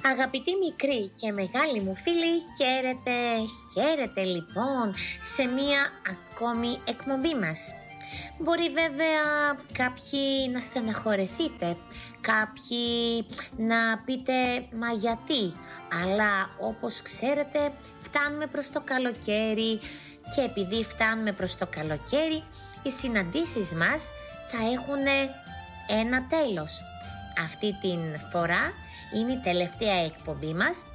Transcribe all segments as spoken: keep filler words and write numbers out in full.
Αγαπητοί μικροί και μεγάλοι μου φίλοι, χαίρετε, χαίρετε λοιπόν σε μία ακόμη εκπομπή μας. Μπορεί βέβαια κάποιοι να στεναχωρεθείτε, κάποιοι να πείτε μα γιατί, αλλά όπως ξέρετε φτάνουμε προς το καλοκαίρι και επειδή φτάνουμε προς το καλοκαίρι οι συναντήσεις μας θα έχουν ένα τέλος. Αυτή την φορά είναι η τελευταία εκπομπή μας.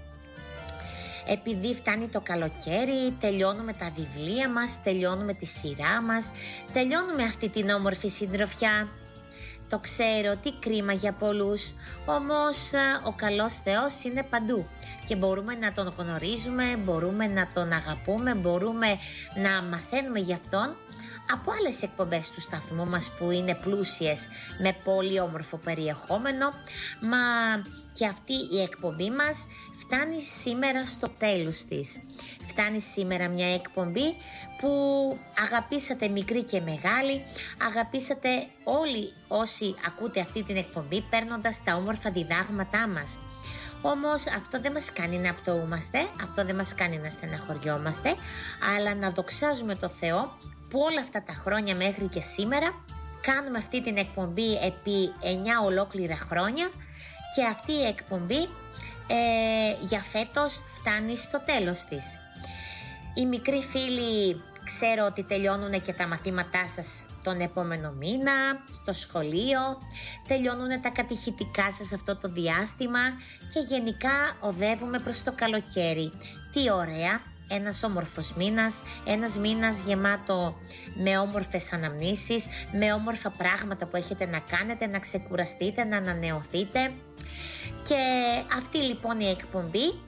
Επειδή φτάνει το καλοκαίρι, τελειώνουμε τα βιβλία μας, τελειώνουμε τη σειρά μας, τελειώνουμε αυτή την όμορφη συντροφιά. Το ξέρω, τι κρίμα για πολλούς, όμως ο καλός Θεός είναι παντού και μπορούμε να τον γνωρίζουμε, μπορούμε να τον αγαπούμε, μπορούμε να μαθαίνουμε γι' αυτόν από άλλες εκπομπές του σταθμού μας που είναι πλούσιες με πολύ όμορφο περιεχόμενο, μα και αυτή η εκπομπή μας φτάνει σήμερα στο τέλος της. Φτάνει σήμερα μια εκπομπή που αγαπήσατε μικροί και μεγάλοι, αγαπήσατε όλοι όσοι ακούτε αυτή την εκπομπή παίρνοντας τα όμορφα διδάγματά μας. Όμως αυτό δεν μας κάνει να πτωούμαστε, αυτό δεν μας κάνει να στεναχωριόμαστε, αλλά να δοξάζουμε το Θεό που όλα αυτά τα χρόνια μέχρι και σήμερα κάνουμε αυτή την εκπομπή επί εννιά ολόκληρα χρόνια και αυτή η εκπομπή ε, για φέτος φτάνει στο τέλος της. Οι μικροί φίλοι ξέρω ότι τελειώνουν και τα μαθήματά σας τον επόμενο μήνα, στο σχολείο, τελειώνουν τα κατηχητικά σας αυτό το διάστημα και γενικά οδεύουμε προς το καλοκαίρι. Τι ωραία! Ένας όμορφος μήνας, ένας μήνας γεμάτο με όμορφες αναμνήσεις, με όμορφα πράγματα που έχετε να κάνετε, να ξεκουραστείτε, να ανανεωθείτε. Και αυτή λοιπόν η εκπομπή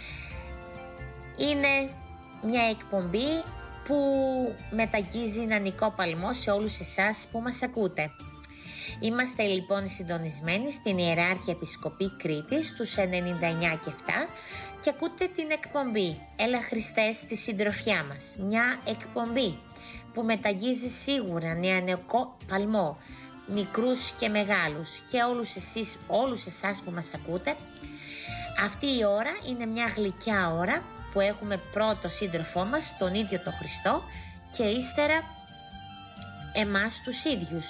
είναι μια εκπομπή που μεταγγίζει νεανικό παλμό σε όλους εσάς που μας ακούτε. Είμαστε λοιπόν συντονισμένοι στην Ιεράρχεια Επισκοπή Κρήτης στους ενενήντα εννιά και επτά και ακούτε την εκπομπή Έλα Χριστέ στη συντροφιά μας. Μια εκπομπή που μεταγγίζει σίγουρα νεανικό παλμό, μικρούς και μεγάλους και όλους εσείς, όλους εσάς που μας ακούτε. Αυτή η ώρα είναι μια γλυκιά ώρα που έχουμε πρώτο σύντροφό μας, τον ίδιο τον Χριστό, και ύστερα εμάς τους ίδιους.